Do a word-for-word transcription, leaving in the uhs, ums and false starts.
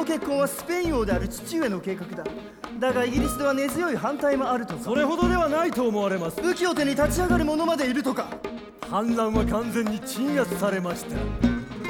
結婚はスペイン王である父上の計画だ。だがイギリスでは根強い反対もあるとか。 それほどではないと思われます。 武器を手に立ち上がる者までいるとか。 反乱は完全に鎮圧されました。